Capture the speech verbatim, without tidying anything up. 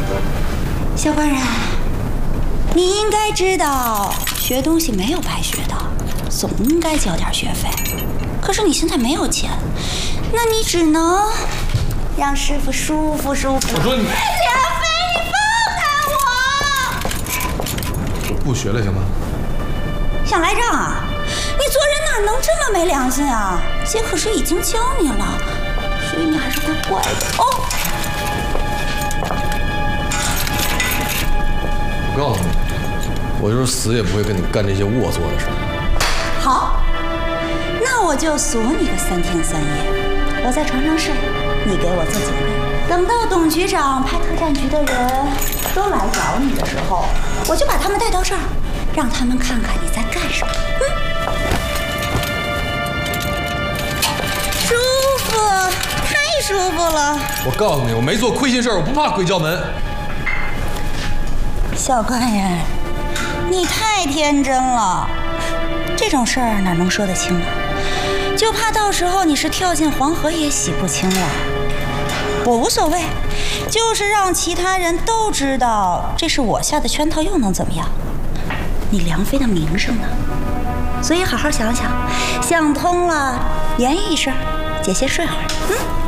小官人，你应该知道，学东西没有白学的，总应该交点学费。可是你现在没有钱，那你只能让师傅舒服舒服。 我说你， 田飞，你放开我！ 不学了行吗？ 想赖账啊？你做人哪能这么没良心啊？姐可是已经教你了，所以你还是会乖的哦。 我告诉你，我就是死也不会跟你干这些龌龊的事。 好，那我就锁你个三天三夜，我在床上睡，你给我做警卫。等到董局长派特战局的人都来找你的时候，我就把他们带到这儿，让他们看看你在干什么。嗯，舒服，太舒服了。 我告诉你，我没做亏心事儿，我不怕鬼叫门。 小官人，你太天真了，这种事儿哪能说得清啊？就怕到时候你是跳进黄河也洗不清了。我无所谓，就是让其他人都知道这是我下的圈套，又能怎么样？你梁妃的名声呢？所以好好想想，想通了言语一声，姐先睡会儿。嗯。